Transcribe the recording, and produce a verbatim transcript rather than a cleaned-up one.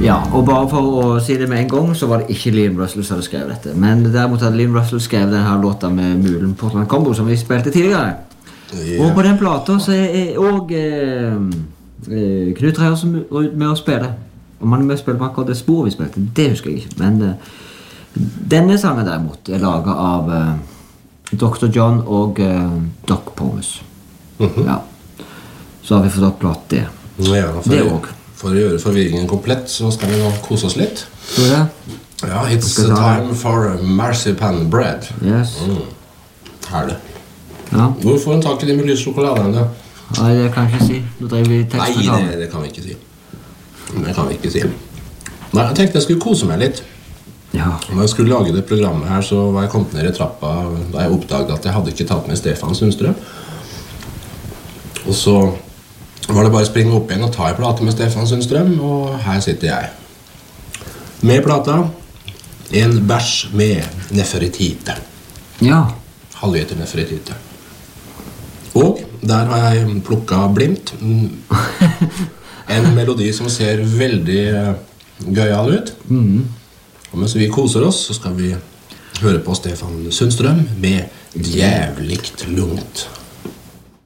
Ja, og bare for å si det med en gang, så var det ikke Leon Russell som hadde skrevet dette. Men derimot hadde Leon Russell skrevet denne låta med Mulen Portland Combo, som vi spilte tidligere. Yeah. Og på den plata så er også eh, Knut Reiersen med å spille. Om han er med å spille på akkurat det spor vi spilte, det husker jeg ikke. Men eh, denne sangen derimot er laget av eh, doktor John og eh, Doc Pomus. Mm-hmm. Ja. Så har vi fått opp platt det. Ja, for, det også. For å gjøre forvirringen komplett, så skal vi nå kose oss litt. Så det? Ja, it's time for marzipan bread. Yes. Mm. Herlig. Ja. Hvor får en tak i de med lys sjokolade? Da? Nei, det kan jeg ikke si. Nå driver vi tekst. Nei, det, det kan vi ikke si. Det kan vi ikke si. Nei, jeg tenkte jeg skulle kose meg litt. Ja. Når jeg skulle lage det programmet her, så var jeg kommet ned i trappa da jeg oppdaget at jeg hadde ikke tatt med Stefan Sundstrøm. Og så var det bare å springe opp igjen og ta i plate med Stefan Sundstrøm, og her sitter jeg. Med plata, en bæsj med Neferitite. Ja. Halvliter Neferitite. Og der har jeg plukket blindt en melodi som ser veldig gøyal ut. Mhm. Og mens vi koser oss, så skal vi høre på Stefan Sundstrøm med Djævligt lungt.